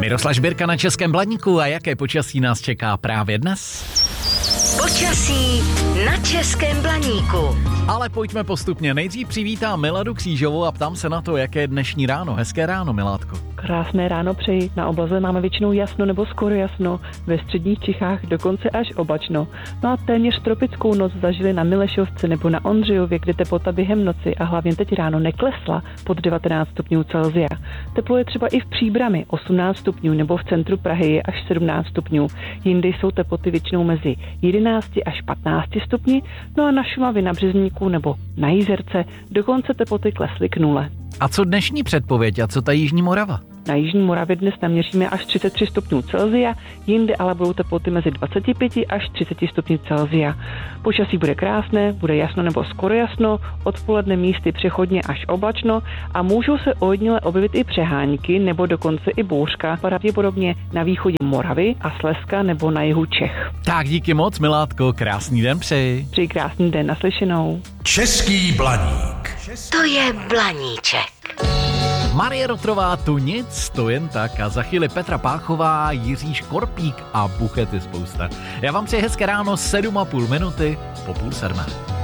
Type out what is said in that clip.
Vyrostla Žbírka na Českém Blaníku a jaké počasí nás čeká právě dnes? Počasí na Českém Blaníku. Ale pojďme postupně. Nejdřív přivítám Miladu Křížovou a ptám se na to, jaké je dnešní ráno. Hezké ráno, Miládko. Krásné ráno přeji. Na obloze máme většinou jasno nebo skoro jasno, ve středních Čechách dokonce až oblačno. No a téměř tropickou noc zažili na Milešovce nebo na Ondřejově, kde teplota během noci a hlavně teď ráno neklesla pod 19 stupňů Celsia. Teplo je třeba i v Příbrami 18 stupňů nebo v centru Prahy je až 17 stupňů. Jinde jsou teploty většinou mezi 11 až 15 stupni, no a na Šumavě, na Březníku nebo na Jízerce dokonce teploty klesly k nule. A co dnešní předpověď a co ta Jižní Morava? Na Jižní Moravě dnes naměříme až 33 stupňů Celsia, jinde ale budou teploty mezi 25 až 30 stupni Celsia. Počasí bude krásné, bude jasno nebo skoro jasno, odpoledne místy přechodně až oblačno a můžou se ojediněle objevit i přehánky nebo dokonce i bouřka, pravděpodobně na východě Moravy a Slezska nebo na jihu Čech. Tak díky moc, Miládko, krásný den přeji. Přeji krásný den, naslyšenou. Český Blaník. To je Blaníček. Marie Rotrová, tu nic, to jen tak. A za chvíli Petra Páchová, Jiří Škorpík a buchety spousta. Já vám přeji hezké ráno, 7,5 minuty po 6:30.